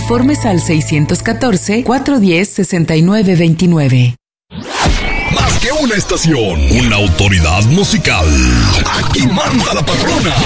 Informes al 614-410-6929. Más que una estación, una autoridad musical. Aquí manda la patrona.